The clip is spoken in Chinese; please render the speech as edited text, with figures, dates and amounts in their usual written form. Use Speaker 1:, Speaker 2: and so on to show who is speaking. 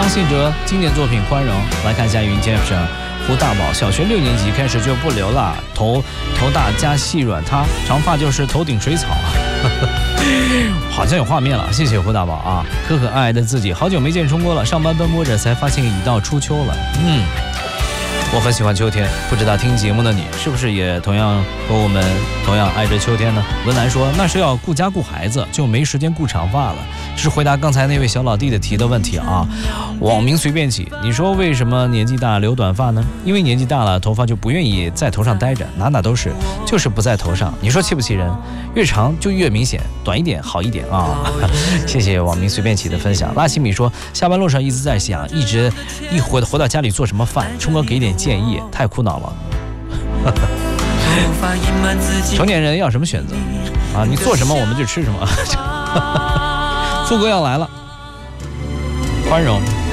Speaker 1: 张信哲经典作品《宽容》。来看一下云 caption， 胡大宝小学6年级开始就不留了，头大加细软塌，长发就是头顶水草啊。好像有画面了，谢谢胡大宝啊！可可爱爱的自己，好久没见冲哥了，上班奔波着才发现已到初秋了。我很喜欢秋天，不知道听节目的你是不是也同样和我们同样爱着秋天呢？文兰说那是要顾家顾孩子，就没时间顾长发了。这是回答刚才那位小老弟的提的问题啊。网名随便起，你说为什么年纪大留短发呢？因为年纪大了，头发就不愿意在头上待着，哪都是，就是不在头上。你说气不气人？越长就越明显，短一点好一点啊。谢谢网名随便起的分享。拉西米说下班路上一直在想，一回到家里做什么饭，冲哥给点建议，太苦恼了。成年人要什么选择啊？你做什么我们就吃什么。副歌要来了，宽容。